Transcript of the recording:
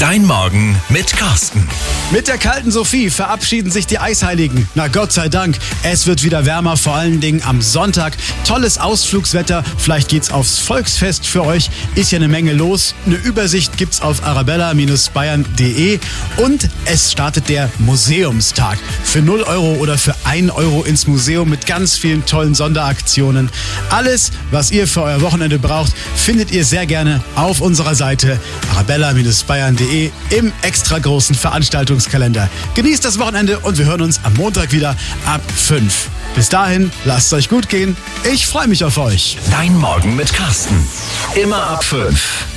Dein Morgen mit Carsten. Mit der kalten Sophie verabschieden sich die Eisheiligen. Na Gott sei Dank, es wird wieder wärmer, vor allen Dingen am Sonntag. Tolles Ausflugswetter, vielleicht geht's aufs Volksfest für euch. Ist ja eine Menge los. Eine Übersicht gibt's auf arabella-bayern.de. Und es startet der Museumstag. Für 0 Euro oder für 1 Euro ins Museum mit ganz vielen tollen Sonderaktionen. Alles, was ihr für euer Wochenende braucht, findet ihr sehr gerne auf unserer Seite arabella-bayern.de im extra großen Veranstaltungskalender. Genießt das Wochenende und wir hören uns am Montag wieder ab 5. Bis dahin, lasst es euch gut gehen. Ich freue mich auf euch. Dein Morgen mit Carsten. Immer ab 5.